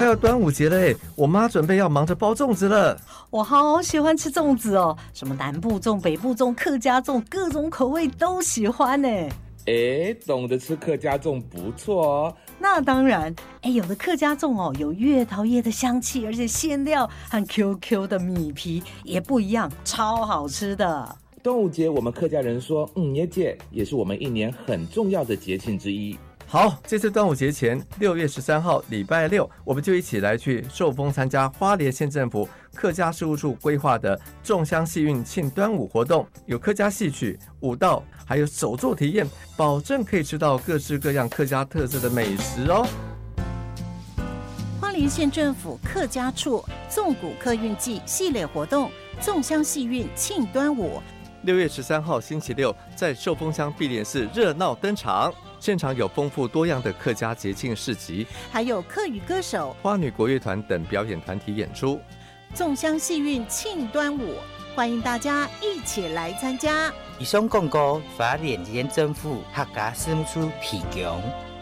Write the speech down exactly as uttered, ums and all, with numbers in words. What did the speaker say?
快要端午节了哎，我妈准备要忙着包粽子了。 我好喜欢吃粽子哦，什么南部粽、北部粽、客家粽，各种口味都喜欢呢。 哎，懂得吃客家粽不错哦。 那当然，哎，有的客家粽哦，有月桃叶的香气，而且馅料和 Q Q 的米皮也不一样，超好吃的。 端午节我们客家人说嗯耶节，也是我们一年很重要的节庆之一。 好，这次端午节前六月十三号礼拜六，我们就一起来去寿丰参加花莲县政府客家事务处规划的粽香戏运庆端午活动，有客家戏曲、舞蹈，还有手作体验，保证可以吃到各式各样客家特色的美食哦。 花莲县政府客家处粽谷客运季系列活动粽香戏运庆端午， 六月十三号星期六，在寿丰乡碧莲寺热闹登场，现场有丰富多样的客家节庆市集， 还有客语歌手、 花女国乐团等表演团体演出。 粽香戏运庆端午，欢迎大家一起来参加。 以上广告，花莲县政府客家事务处提供。